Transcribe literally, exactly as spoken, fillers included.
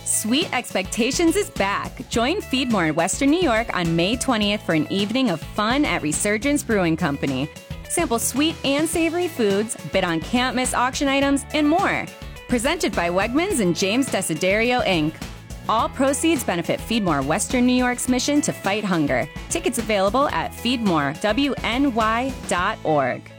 Sweet Expectations is back. Join Feedmore in Western New York on May twentieth for an evening of fun at Resurgence Brewing Company. Sample sweet and savory foods, bid on can't-miss auction items, and more. Presented by Wegmans and James Desiderio, Incorporated. All proceeds benefit Feedmore Western New York's mission to fight hunger. Tickets available at feedmore w n y dot org.